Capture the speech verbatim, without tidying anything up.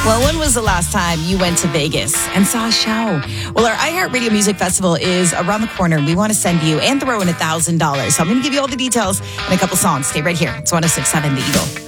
Well, when was the last time you went to Vegas and saw a show? Well, our iHeartRadio Music Festival is around the corner. We want to send you and throw in one thousand dollars. So I'm going to give you all the details and a couple songs. Stay right here. It's one oh six point seven The Eagle.